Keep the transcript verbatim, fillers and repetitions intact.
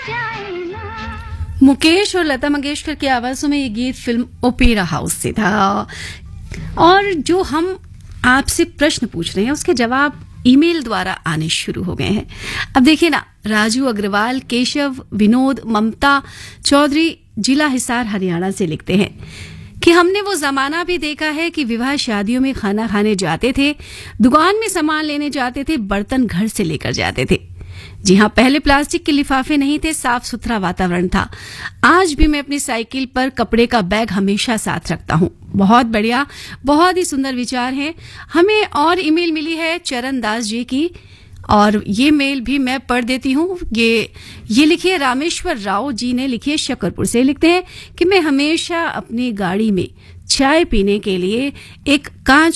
मुकेश और लता मंगेशकर की आवाजों में ये गीत फिल्म ओपेरा हाउस से था। और जो हम आपसे प्रश्न पूछ रहे हैं उसके जवाब ईमेल द्वारा आने शुरू हो गए हैं। अब देखिए ना, राजू अग्रवाल, केशव, विनोद, ममता चौधरी जिला हिसार हरियाणा से लिखते हैं कि हमने वो जमाना भी देखा है कि विवाह शादियों में खाना खाने जाते थे, दुकान में सामान लेने जाते थे, बर्तन घर से लेकर जाते थे। जी हाँ, पहले प्लास्टिक के लिफाफे नहीं थे, साफ सुथरा वातावरण था। आज भी मैं अपनी साइकिल पर कपड़े का बैग हमेशा साथ रखता हूँ। बहुत बढ़िया, बहुत ही सुंदर विचार हैं। हमें और ईमेल मिली है चरण दास जी की, और ये मेल भी मैं पढ़ देती हूँ। ये ये लिखिए, रामेश्वर राव जी ने लिखी है, शकरपुर से। लिखते हैं कि मैं हमेशा अपनी गाड़ी में चाय पीने के लिए एक कांच